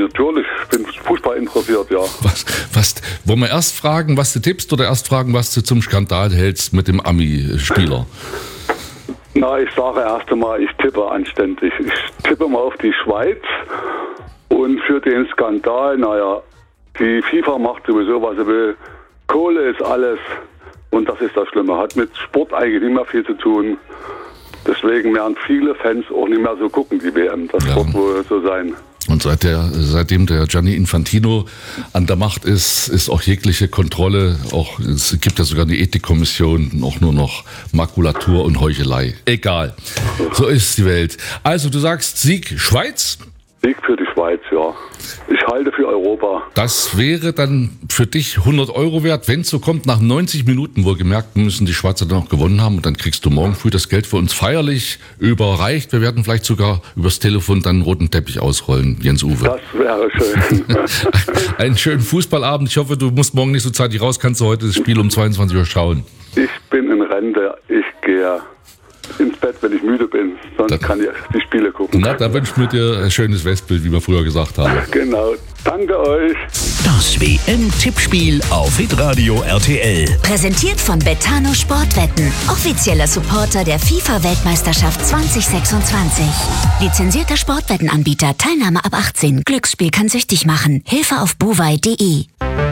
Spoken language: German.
Natürlich, ich bin Fußball interessiert, ja. Wollen wir erst fragen, was du tippst, oder erst fragen, was du zum Skandal hältst mit dem Ami-Spieler? Na, ich sage erst einmal, ich tippe anständig. Ich tippe mal auf die Schweiz. Und für den Skandal, naja, die FIFA macht sowieso, was sie will. Kohle ist alles. Und das ist das Schlimme. Hat mit Sport eigentlich nicht mehr viel zu tun. Deswegen werden viele Fans auch nicht mehr so gucken, die WM. Das wird wohl so sein. Und seitdem der Gianni Infantino an der Macht ist auch jegliche Kontrolle, es gibt ja sogar eine Ethikkommission, auch nur noch Makulatur und Heuchelei. Egal. So ist die Welt. Also du sagst Sieg Schweiz? Sieg für die Schweiz, ja. Ich halte für Europa. Das wäre dann für dich 100 € wert, wenn es so kommt. Nach 90 Minuten wohlgemerkt müssen die Schweizer dann auch gewonnen haben. Und dann kriegst du morgen früh das Geld für uns feierlich überreicht. Wir werden vielleicht sogar übers Telefon dann einen roten Teppich ausrollen, Jens-Uwe. Das wäre schön. Einen schönen Fußballabend. Ich hoffe, du musst morgen nicht so zeitig raus. Kannst du heute das Spiel um 22 Uhr schauen? Ich bin in Rente. Ich gehe ins Bett, wenn ich müde bin. Sonst kann ich die Spiele gucken. Na, da wünschen wir dir ein schönes Westbild, wie wir früher gesagt haben. Genau. Danke euch. Das WM-Tippspiel auf Hitradio RTL. Präsentiert von Betano Sportwetten. Offizieller Supporter der FIFA-Weltmeisterschaft 2026. Lizenzierter Sportwettenanbieter. Teilnahme ab 18. Glücksspiel kann süchtig machen. Hilfe auf bovai.de.